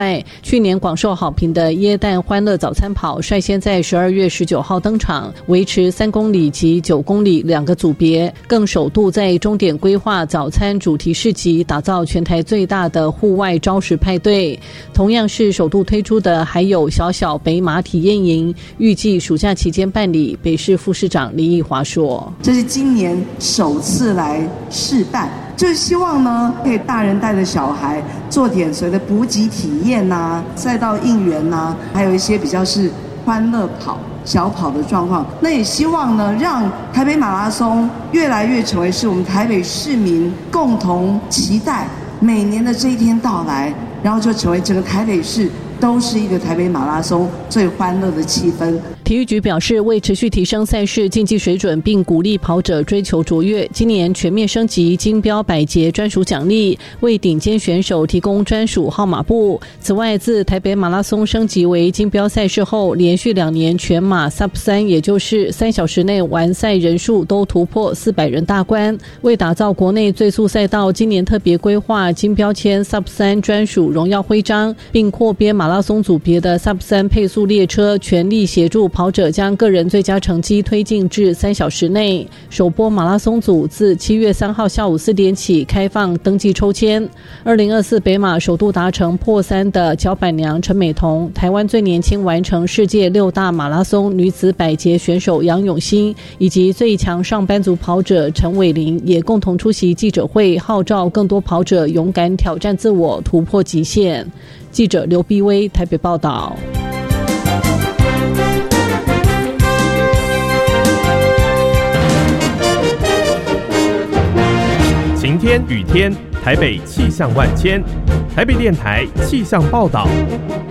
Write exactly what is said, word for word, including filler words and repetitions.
去年广受好评的耶诞欢乐早餐跑率先在十二月十九号登场，维持三公里及九公里两个组别，更首度在终点规划早餐主题市集，打造全台最大的户外招食派对。同样是首度推出的还有小小北马体验营，预计暑假期间办理。北市副市长林奕华说， 这是今年首次来试办，就是希望呢，可以大人带着小孩做点所谓的补给体验呐、啊、赛道应援呐、啊，还有一些比较是欢乐跑、小跑的状况。那也希望呢，让台北马拉松越来越成为是我们台北市民共同期待每年的这一天到来，然后就成为整个台北市都是一个台北马拉松最欢乐的气氛。 体育局表示，为持续提升赛事竞技水准，并鼓励跑者追求卓越，今年全面升级金标百节专属奖励，为顶尖选手提供专属号码布。此外，自台北马拉松升级为金标赛事后，连续两年全马 Sub 三，也就是三小时内完赛人数都突破四百人大关。为打造国内最速赛道，今年特别规划金标签 Sub 三专属荣耀徽章，并扩编马拉松组别的 Sub 三配速列车，全力协助跑者将个人最佳成绩推进至三小时内。首波马拉松组自七月三号下午四点起开放登记抽签。二零二四北马首度达成破三的脚板娘陈美彤，台湾最年轻完成世界六大马拉松女子百节选手杨永欣，以及最强上班族跑者陈伟玲也共同出席记者会，号召更多跑者勇敢挑战自我，突破极限。记者刘碧薇台北报道。 晴天雨天，台北气象万千。台北电台气象报道。